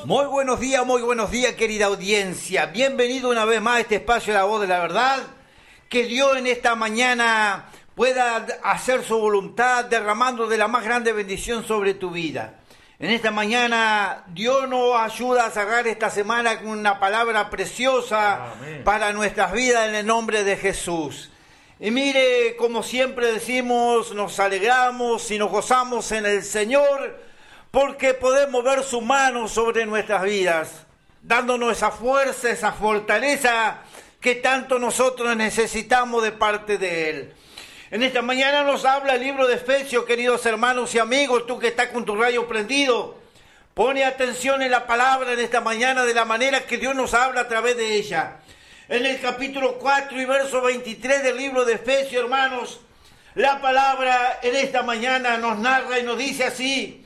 Muy buenos días, querida audiencia. Bienvenido una vez más a este espacio de la voz de la verdad. Que Dios en esta mañana pueda hacer su voluntad, derramando de la más grande bendición sobre tu vida. En esta mañana Dios nos ayuda a cerrar esta semana con una palabra preciosa. Amén. Para nuestras vidas en el nombre de Jesús. Y mire, como siempre decimos, nos alegramos y nos gozamos en el Señor, porque podemos ver su mano sobre nuestras vidas, dándonos esa fuerza, esa fortaleza que tanto nosotros necesitamos de parte de Él. En esta mañana nos habla el libro de Efesios, queridos hermanos y amigos, tú que estás con tu radio prendido, pone atención en la palabra en esta mañana de la manera que Dios nos habla a través de ella. En el capítulo 4 y verso 23 del libro de Efesios, hermanos, la palabra en esta mañana nos narra y nos dice así: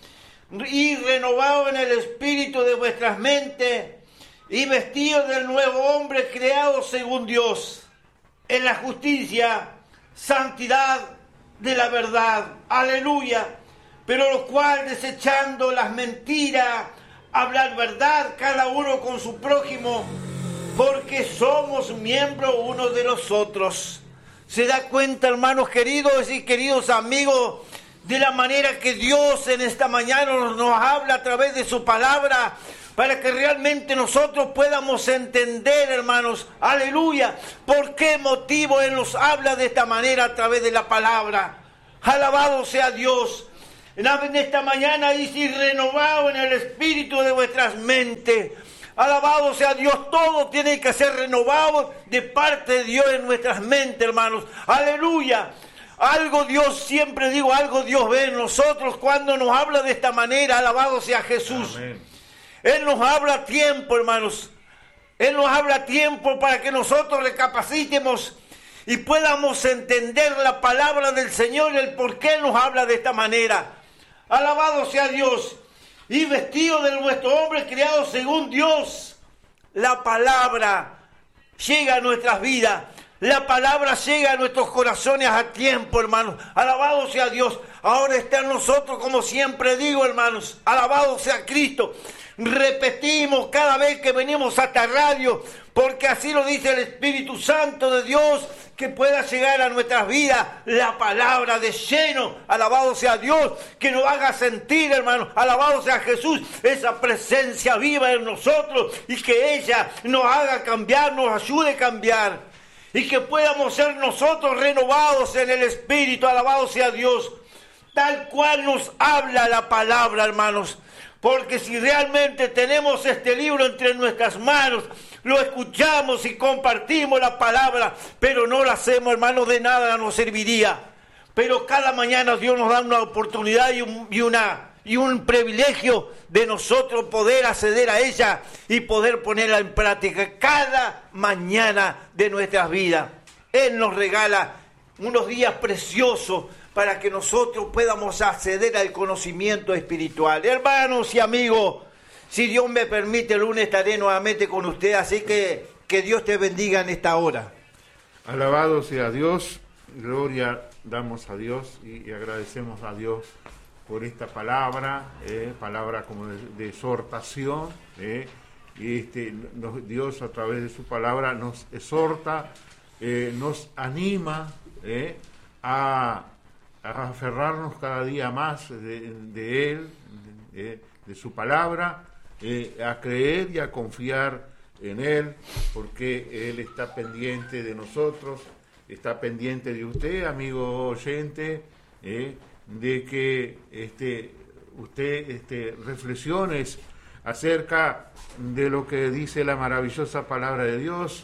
y renovado en el espíritu de vuestras mentes y vestidos del nuevo hombre creado según Dios, en la justicia, santidad de la verdad. Aleluya. Pero lo cual, desechando las mentiras, hablar verdad cada uno con su prójimo, porque somos miembros unos de los otros. ¿Se da cuenta, hermanos queridos y queridos amigos, de la manera que Dios en esta mañana nos habla a través de su palabra, para que realmente nosotros podamos entender, hermanos, aleluya, por qué motivo Él nos habla de esta manera a través de la palabra? Alabado sea Dios. En esta mañana dice: y renovado en el espíritu de vuestras mentes. Alabado sea Dios, todo tiene que ser renovado de parte de Dios en nuestras mentes, hermanos. Aleluya. Algo Dios, siempre digo, algo Dios ve en nosotros cuando nos habla de esta manera. Alabado sea Jesús. Amén. Él nos habla a tiempo, hermanos. Él nos habla a tiempo para que nosotros recapacitemos y podamos entender la palabra del Señor y el por qué nos habla de esta manera. Alabado sea Dios. Y vestido de nuestro hombre creado según Dios. La palabra llega a nuestras vidas. La palabra llega a nuestros corazones a tiempo, hermanos. Alabado sea Dios. Ahora está en nosotros, como siempre digo, hermanos. Alabado sea Cristo. Repetimos cada vez que venimos a esta radio, porque así lo dice el Espíritu Santo de Dios, que pueda llegar a nuestras vidas la palabra de lleno. Alabado sea Dios, que nos haga sentir, hermanos, alabado sea Jesús, esa presencia viva en nosotros, y que ella nos haga cambiar, nos ayude a cambiar, y que podamos ser nosotros renovados en el Espíritu. Alabado sea Dios, tal cual nos habla la palabra, hermanos. Porque si realmente tenemos este libro entre nuestras manos, lo escuchamos y compartimos la palabra, pero no lo hacemos, hermanos, de nada nos serviría. Pero cada mañana Dios nos da una oportunidad y un privilegio de nosotros poder acceder a ella y poder ponerla en práctica cada mañana de nuestras vidas. Él nos regala unos días preciosos para que nosotros podamos acceder al conocimiento espiritual. Hermanos y amigos, si Dios me permite, el lunes estaré nuevamente con usted, así que Dios te bendiga en esta hora. Alabado sea Dios, gloria damos a Dios y agradecemos a Dios por esta palabra, palabra como de exhortación, y Dios a través de su palabra nos exhorta, nos anima a aferrarnos cada día más de Él, de su palabra, a creer y a confiar en Él, porque Él está pendiente de nosotros, está pendiente de usted, amigo oyente, de que usted reflexiones acerca de lo que dice la maravillosa palabra de Dios.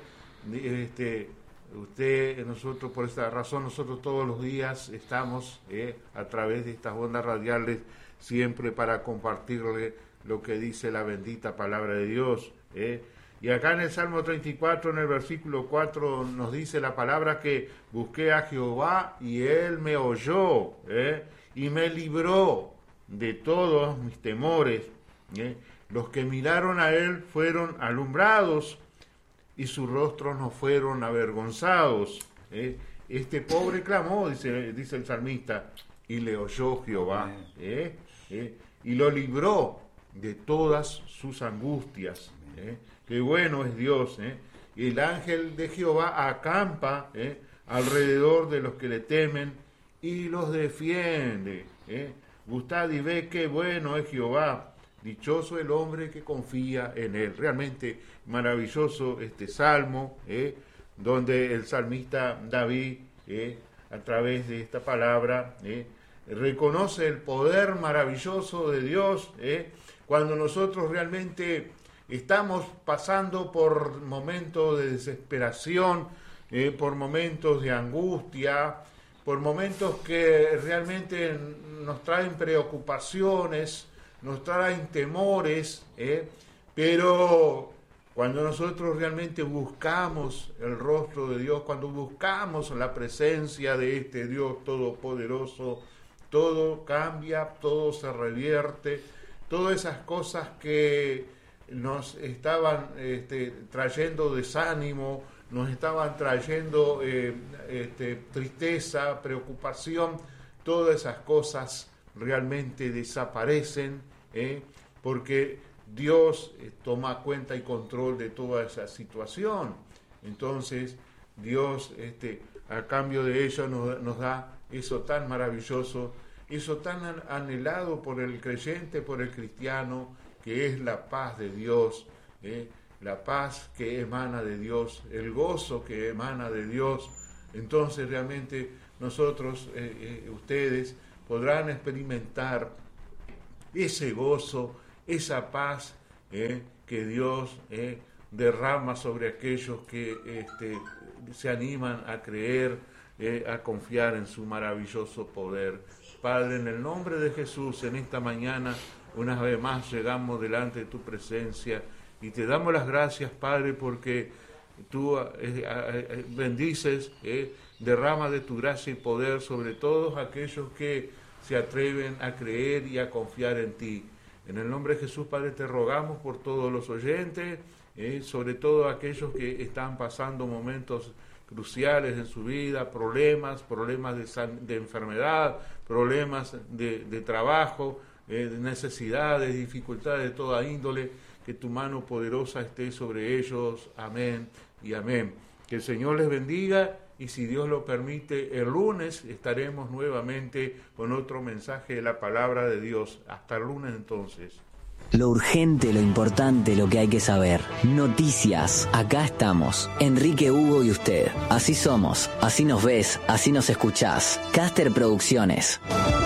Nosotros, por esta razón, nosotros todos los días estamos a través de estas ondas radiales siempre para compartirle lo que dice la bendita palabra de Dios. Y acá en el Salmo 34, en el versículo 4, nos dice la palabra que busqué a Jehová y Él me oyó y me libró de todos mis temores. Los que miraron a Él fueron alumbrados y sus rostros no fueron avergonzados. Este pobre clamó, dice el salmista, y le oyó Jehová, y lo libró de todas sus angustias. Qué bueno es Dios. Y el ángel de Jehová acampa alrededor de los que le temen y los defiende. Gustad y ve qué bueno es Jehová. Dichoso el hombre que confía en él. Realmente maravilloso este salmo, donde el salmista David, a través de esta palabra, reconoce el poder maravilloso de Dios. Cuando nosotros realmente estamos pasando por momentos de desesperación, por momentos de angustia, por momentos que realmente nos traen preocupaciones, nos traen temores, pero cuando nosotros realmente buscamos el rostro de Dios, cuando buscamos la presencia de este Dios todopoderoso, todo cambia, todo se revierte, todas esas cosas que nos estaban trayendo desánimo, nos estaban trayendo tristeza, preocupación, todas esas cosas realmente desaparecen, porque Dios toma cuenta y control de toda esa situación. Entonces Dios a cambio de ello nos da eso tan maravilloso, eso tan anhelado por el creyente, por el cristiano, que es la paz de Dios, la paz que emana de Dios, el gozo que emana de Dios. Entonces realmente nosotros, ustedes, podrán experimentar ese gozo, esa paz que Dios derrama sobre aquellos que se animan a creer, a confiar en su maravilloso poder. Padre, en el nombre de Jesús, en esta mañana, una vez más llegamos delante de tu presencia y te damos las gracias, Padre, porque tú bendices, derrama de tu gracia y poder sobre todos aquellos que se atreven a creer y a confiar en ti. En el nombre de Jesús, Padre, te rogamos por todos los oyentes, sobre todo aquellos que están pasando momentos cruciales en su vida, problemas de enfermedad, problemas de trabajo, de necesidades, dificultades de toda índole, que tu mano poderosa esté sobre ellos. Amén y amén. Que el Señor les bendiga. Y si Dios lo permite, el lunes estaremos nuevamente con otro mensaje de la palabra de Dios. Hasta el lunes entonces. Lo urgente, lo importante, lo que hay que saber. Noticias. Acá estamos. Enrique, Hugo y usted. Así somos. Así nos ves. Así nos escuchás. Caster Producciones.